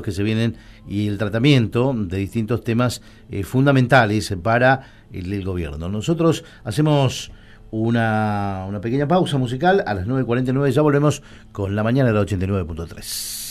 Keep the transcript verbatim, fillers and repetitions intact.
que se vienen y el tratamiento de distintos temas eh, fundamentales para el, el gobierno. Nosotros hacemos una, una pequeña pausa musical a las nueve cuarenta y nueve, ya volvemos con la mañana de la ochenta y nueve punto tres.